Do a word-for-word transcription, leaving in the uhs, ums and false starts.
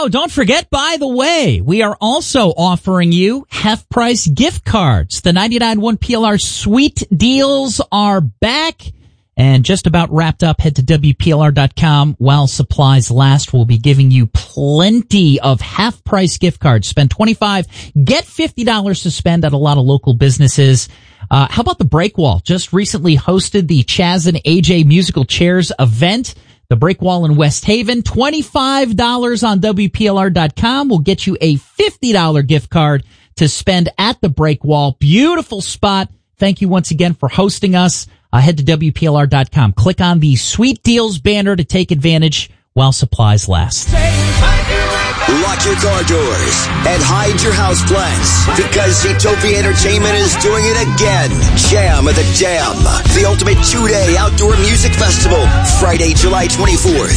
don't forget, by the way, we are also offering you half-price gift cards. The ninety-nine point one P L R sweet deals are back and just about wrapped up. Head to W P L R dot com while supplies last. We'll be giving you plenty of half-price gift cards. Spend twenty-five dollars, get fifty dollars to spend at a lot of local businesses. Uh, how about the Breakwall? Just recently hosted the Chaz and A J Musical Chairs event. The Breakwall in West Haven, twenty-five dollars on W P L R dot com will get you a fifty dollars gift card to spend at the Breakwall. Beautiful spot. Thank you once again for hosting us. Uh, head to W P L R dot com. Click on the Sweet Deals banner to take advantage while supplies last. Lock your car doors and hide your house plants because Zootopia Entertainment is doing it again. Jam at the Dam, the ultimate two-day outdoor music festival, Friday, July twenty-fourth